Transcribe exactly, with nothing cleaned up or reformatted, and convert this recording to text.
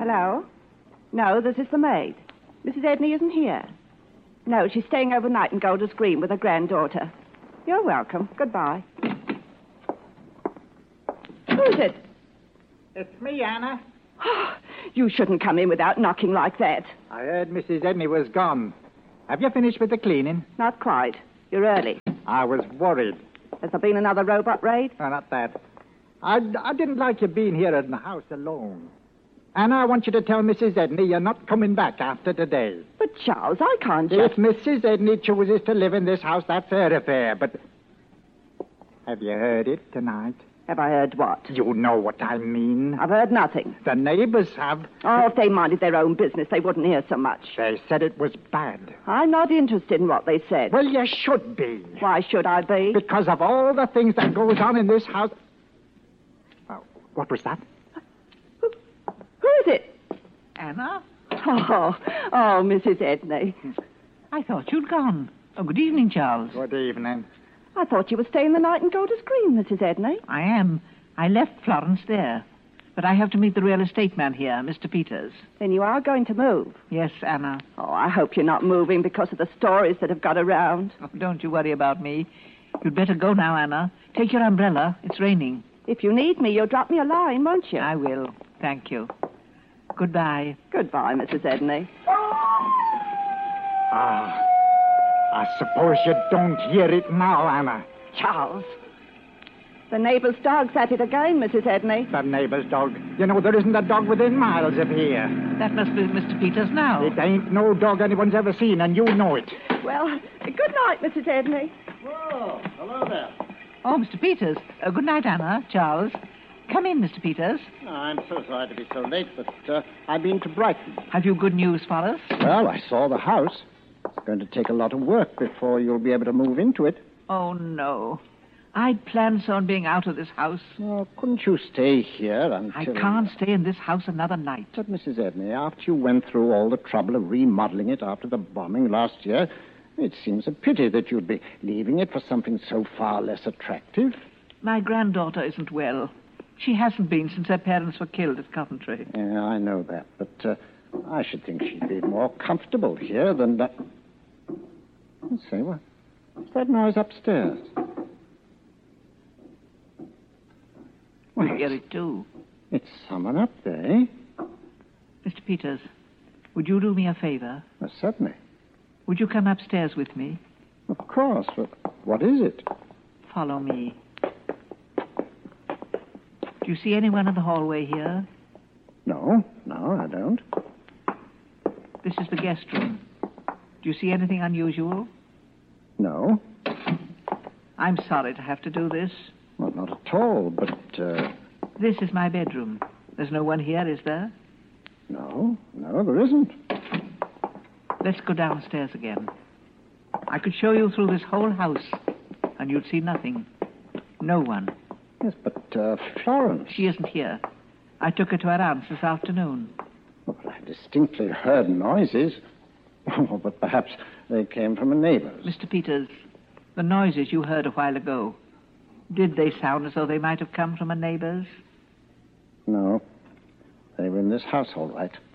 Hello? No, this is the maid. Missus Edney isn't here. No, she's staying overnight in Golders Green with her granddaughter. You're welcome. Goodbye. Who is it? It's me, Anna. Oh, you shouldn't come in without knocking like that. I heard Missus Edney was gone. Have you finished with the cleaning? Not quite. You're early. I was worried. Has there been another robot raid? No, not that. I, I didn't like you being here in the house alone. Anna, I want you to tell Missus Edney you're not coming back after today. But, Charles, I can't just... If Missus Edney chooses to live in this house, that's her affair, but... Have you heard it tonight? Have I heard what? You know what I mean. I've heard nothing. The neighbors have. Oh, if they minded their own business, they wouldn't hear so much. They said it was bad. I'm not interested in what they said. Well, you should be. Why should I be? Because of all the things that goes on in this house... Oh, what was that? Who, who is it? Anna? Oh, oh, Missus Edney. I thought you'd gone. Oh, good evening, Charles. Good evening. I thought you were staying the night in Golders Green, Missus Edney. I am. I left Florence there. But I have to meet the real estate man here, Mister Peters. Then you are going to move? Yes, Anna. Oh, I hope you're not moving because of the stories that have got around. Oh, don't you worry about me. You'd better go now, Anna. Take your umbrella. It's raining. If you need me, you'll drop me a line, won't you? I will. Thank you. Goodbye. Goodbye, Missus Edney. Ah, I suppose you don't hear it now, Anna. Charles. The neighbour's dog's at it again, Missus Edney. The neighbour's dog. You know, there isn't a dog within miles of here. That must be Mister Peters now. It ain't no dog anyone's ever seen, and you know it. Well, good night, Missus Edney. Whoa, hello there. Oh, Mister Peters. Uh, good night, Anna. Charles. Come in, Mister Peters. Oh, I'm so sorry to be so late, but uh, I've been to Brighton. Have you good news for us? Well, I saw the house. It's going to take a lot of work before you'll be able to move into it. Oh, no. I'd planned on being out of this house. Oh, couldn't you stay here until... I can't stay in this house another night. But, Missus Edney, after you went through all the trouble of remodeling it after the bombing last year, it seems a pity that you'd be leaving it for something so far less attractive. My granddaughter isn't well. She hasn't been since her parents were killed at Coventry. Yeah, I know that, but uh, I should think she'd be more comfortable here than that... Let's see, what? What's that noise upstairs? We hear it, too. It's someone up there, eh? Mister Peters, would you do me a favor? Well, certainly. Would you come upstairs with me? Of course. But what is it? Follow me. Do you see anyone in the hallway here? No, no, I don't. This is the guest room. Do you see anything unusual? No. I'm sorry to have to do this. Well, not at all, but, uh... This is my bedroom. There's no one here, is there? No, no, there isn't. Let's go downstairs again. I could show you through this whole house, and you'd see nothing. No one. Yes, but, uh, Florence... She isn't here. I took her to her aunt's this afternoon. Well, I distinctly heard noises. Oh, but perhaps they came from a neighbor's. Mister Peters, the noises you heard a while ago, did they sound as though they might have come from a neighbor's? No. They were in this house, all right.